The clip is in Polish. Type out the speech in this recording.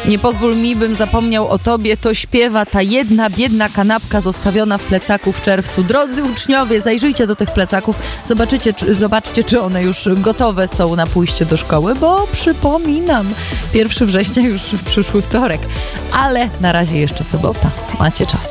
Nie pozwól mi, bym zapomniał o tobie, to śpiewa ta jedna biedna kanapka zostawiona w plecaku w czerwcu. Drodzy uczniowie, zajrzyjcie do tych plecaków, zobaczcie, czy one już gotowe są na pójście do szkoły, bo przypominam, 1 września już przyszły wtorek, ale na razie jeszcze sobota. Macie czas.